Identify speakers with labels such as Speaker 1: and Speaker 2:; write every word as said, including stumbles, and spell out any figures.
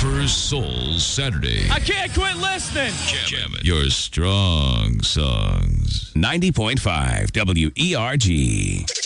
Speaker 1: Surfer Soul Saturday.
Speaker 2: I can't quit listening.
Speaker 1: Jamming your strong songs.
Speaker 3: ninety point five W E R G.